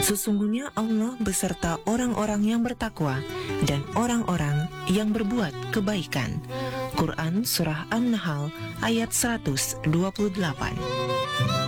Sesungguhnya Allah beserta orang-orang yang bertakwa dan orang-orang yang berbuat kebaikan. Quran Surah An-Nahl ayat 128.